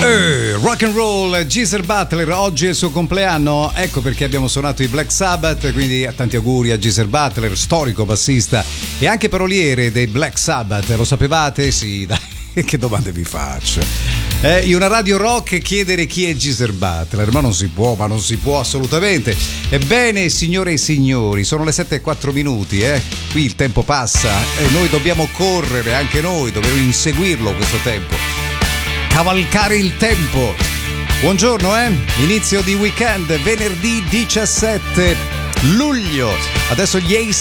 Rock and roll, Geezer Butler, oggi è il suo compleanno, ecco perché abbiamo suonato i Black Sabbath, quindi tanti auguri a Geezer Butler, storico bassista e anche paroliere dei Black Sabbath, lo sapevate? Sì, dai, che domande vi faccio? In una radio rock chiedere chi è Geezer Butler, ma non si può assolutamente. Ebbene, signore e signori, sono le 7:04, qui il tempo passa e noi dobbiamo correre, anche noi dobbiamo inseguirlo questo tempo. Cavalcare il tempo. Buongiorno, inizio di weekend, venerdì 17 luglio. Adesso gli